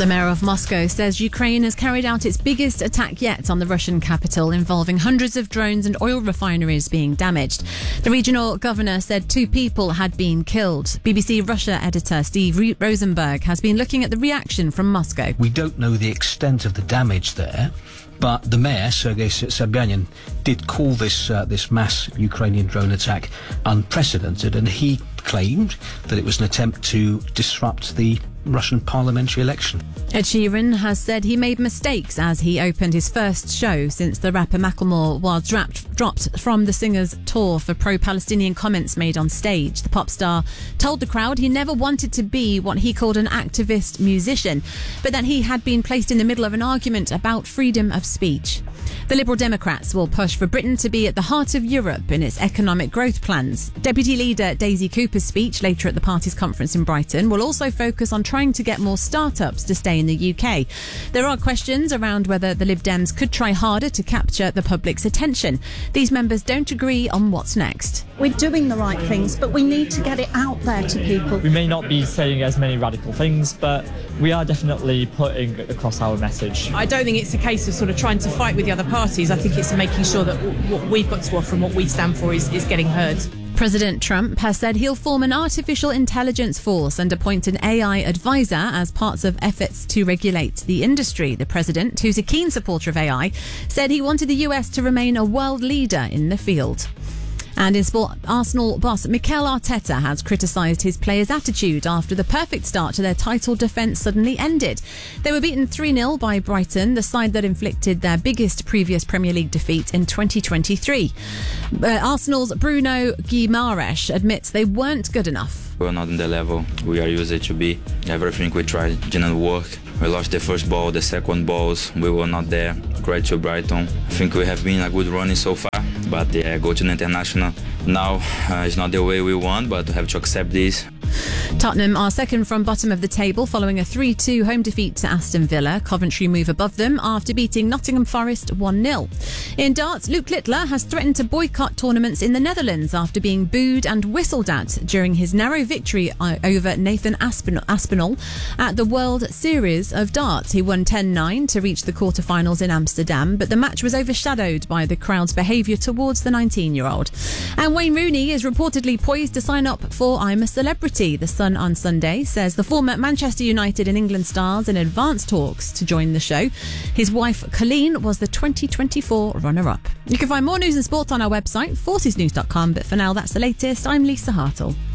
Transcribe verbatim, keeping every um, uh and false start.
The mayor of Moscow says Ukraine has carried out its biggest attack yet on the Russian capital, involving hundreds of drones and oil refineries being damaged. The regional governor said two people had been killed. B B C Russia editor Steve Rosenberg has been looking at the reaction from Moscow. We don't know the extent of the damage there, but the mayor, Sergei Sobyanin, did call this uh, this mass Ukrainian drone attack unprecedented, and he claimed that it was an attempt to disrupt the Russian parliamentary election. Ed Sheeran has said he made mistakes as he opened his first show since the rapper Macklemore was dropped, dropped from the singer's tour for pro-Palestinian comments made on stage. The pop star told the crowd he never wanted to be what he called an activist musician, but that he had been placed in the middle of an argument about freedom of speech. The Liberal Democrats will push for Britain to be at the heart of Europe in its economic growth plans. Deputy Leader Daisy Cooper's speech later at the party's conference in Brighton will also focus on trying to get more startups to stay in the U K. There are questions around whether the Lib Dems could try harder to capture the public's attention. These members don't agree on what's next. We're doing the right things, but we need to get it out there to people. We may not be saying as many radical things, but we are definitely putting across our message. I don't think it's a case of sort of trying to fight with the other parties. I think it's making sure that what we've got to offer and what we stand for is, is getting heard. President Trump has said he'll form an artificial intelligence force and appoint an A I advisor as parts of efforts to regulate the industry. The president, who's a keen supporter of A I, said he wanted the U S to remain a world leader in the field. And in sport, Arsenal boss Mikel Arteta has criticised his players' attitude after the perfect start to their title defence suddenly ended. They were beaten three nil by Brighton, the side that inflicted their biggest previous Premier League defeat in twenty twenty-three. Uh, Arsenal's Bruno Guimaraes admits they weren't good enough. We're not on the level we are used to be. Everything we tried didn't work. We lost the first ball, the second balls, we were not there. Great to Brighton. I think we have been a good running so far, but yeah, go to the international. Now uh, it's not the way we want, but we have to accept this. Tottenham are second from bottom of the table following a three two home defeat to Aston Villa. Coventry move above them after beating Nottingham Forest one nil. In darts, Luke Littler has threatened to boycott tournaments in the Netherlands after being booed and whistled at during his narrow victory over Nathan Aspinall, Aspinall at the World Series of Darts. He won ten nine to reach the quarterfinals in Amsterdam, but the match was overshadowed by the crowd's behaviour towards the nineteen-year-old. And Wayne Rooney is reportedly poised to sign up for I'm a Celebrity. The Sun on Sunday says the former Manchester United and England stars in advanced talks to join the show. His wife Colleen was the twenty twenty-four runner-up. You can find more news and sport on our website, forces news dot com, but for now that's the latest. I'm Lisa Hartle.